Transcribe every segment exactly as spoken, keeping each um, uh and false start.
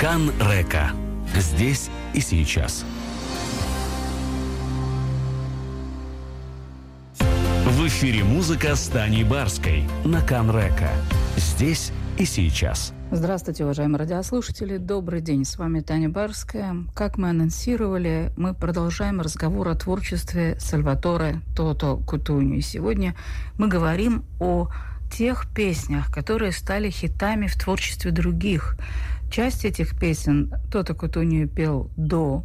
Кан Река. Здесь и сейчас. В эфире музыка с Таней Барской на Кан Река. Здесь и сейчас. Здравствуйте, уважаемые радиослушатели. Добрый день. С вами Таня Барская. Как мы анонсировали, мы продолжаем разговор о творчестве Сальваторе Тото Кутуньо. И сегодня мы говорим о тех песнях, которые стали хитами в творчестве других. Часть этих песен Тото Кутуньо пел до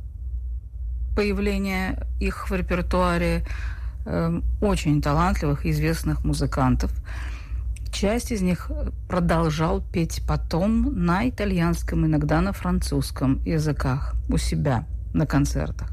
появления их в репертуаре э, очень талантливых и известных музыкантов. Часть из них продолжал петь потом на итальянском, иногда на французском языках у себя на концертах.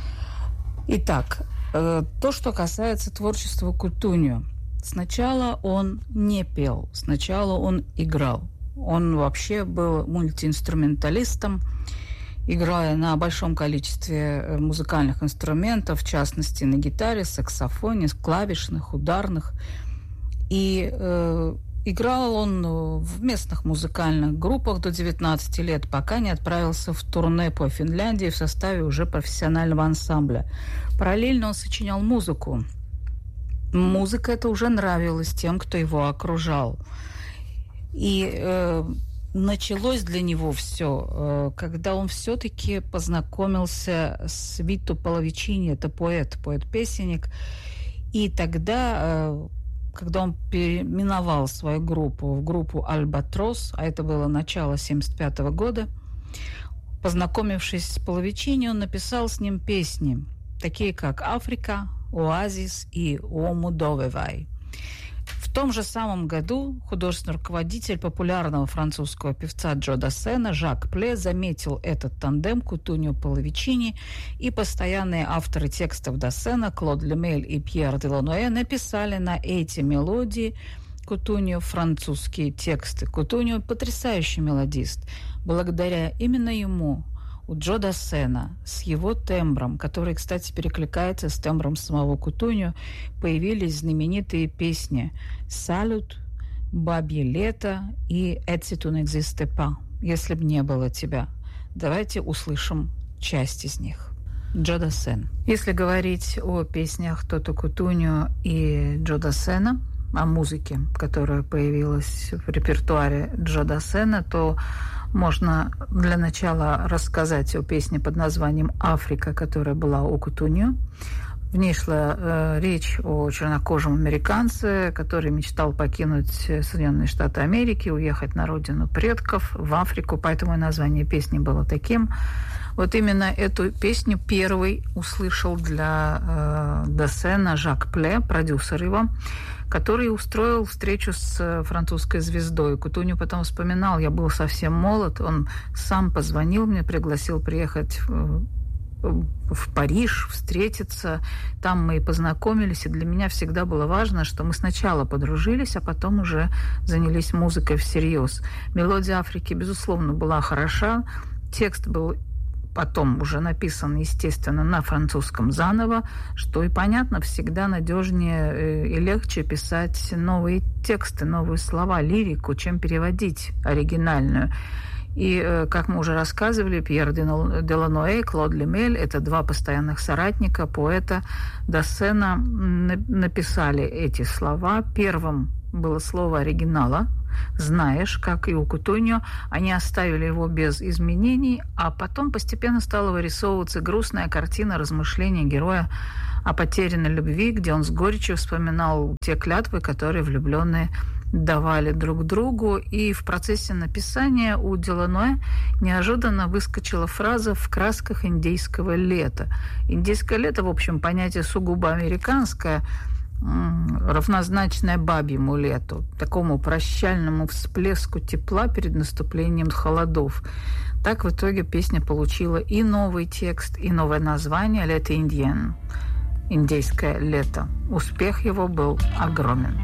Итак, э, то, что касается творчества Кутуньо. Сначала он не пел, сначала он играл. Он вообще был мультиинструменталистом, играя на большом количестве музыкальных инструментов, в частности на гитаре, саксофоне, клавишных, ударных. И э, играл он в местных музыкальных группах до девятнадцати лет, пока не отправился в турне по Финляндии в составе уже профессионального ансамбля. Параллельно он сочинял музыку. Музыка эта уже нравилась тем, кто его окружал. И э, началось для него все, э, когда он все-таки познакомился с Вито Половичини, это поэт, поэт-песенник. И тогда, э, когда он переименовал свою группу в группу «Альбатрос», а это было начало семьдесят пятого года, познакомившись с Половичини, он написал с ним песни, такие как «Африка», «Оазис» и «Ому довевай». В том же самом году художественный руководитель популярного французского певца Джо Дассена Жак Пле заметил этот тандем Кутуньо Половичини, и постоянные авторы текстов Дассена Клод Лемель и Пьер Деланоэ написали на эти мелодии Кутуньо французские тексты. Кутуньо потрясающий мелодист. Благодаря именно ему у Джо Дассена с его тембром, который, кстати, перекликается с тембром самого Кутуньо, появились знаменитые песни «Салют», «Бабье лето» и «Et tu n'existais pas», «Если б не было тебя». Давайте услышим часть из них. Джо Дассен. Если говорить о песнях Тото Кутуньо и Джо Дассена, о музыке, которая появилась в репертуаре Джо Дассена, то можно для начала рассказать о песне под названием «Африка», которая была у Кутуньо. В ней шла э, речь о чернокожем американце, который мечтал покинуть Соединенные Штаты Америки, уехать на родину предков, в Африку, поэтому и название песни было таким. Вот именно эту песню первый услышал для э, Дассена Жак Пле, продюсер его, который устроил встречу с французской звездой. Кутуньо потом вспоминал: я был совсем молод, он сам позвонил мне, пригласил приехать в, в Париж, встретиться. Там мы и познакомились, и для меня всегда было важно, что мы сначала подружились, а потом уже занялись музыкой всерьез. Мелодия Африки, безусловно, была хороша, текст был потом уже написан, естественно, на французском заново, что и понятно, всегда надежнее и легче писать новые тексты, новые слова, лирику, чем переводить оригинальную. И, как мы уже рассказывали, Пьер Деланоэ и Клод Лемель, это два постоянных соратника поэта Дассена, написали эти слова. Первым было слово оригинала «знаешь», как и у Кутуньо. Они оставили его без изменений, а потом постепенно стала вырисовываться грустная картина размышления героя о потерянной любви, где он с горечью вспоминал те клятвы, которые влюбленные давали друг другу. И в процессе написания у Деланоэ неожиданно выскочила фраза «в красках индейского лета». Индейское лето, в общем, понятие сугубо американское, равнозначное бабьему лету, такому прощальному всплеску тепла перед наступлением холодов. Так в итоге песня получила и новый текст, и новое название «L'été indien» – «Индейское лето». Успех его был огромен.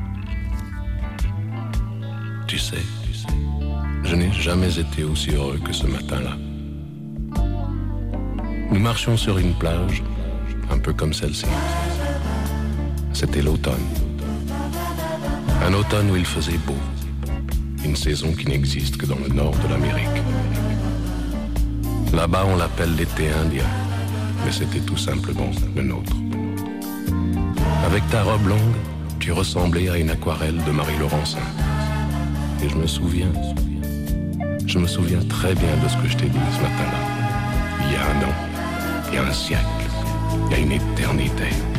Tu sais, je n'ai jamais été aussi heureux que ce matin-là. Nous marchions sur une plage, un peu comme celle-ci. C'était l'automne. Un automne où il faisait beau. Une saison qui n'existe que dans le nord de l'Amérique. Là-bas, on l'appelle l'été indien, mais c'était tout simplement le nôtre. Avec ta robe longue, tu ressemblais à une aquarelle de Marie Laurencin. Et je me souviens, je me souviens très bien de ce que je t'ai dit ce matin-là. Il y a un an, il y a un siècle, il y a une éternité.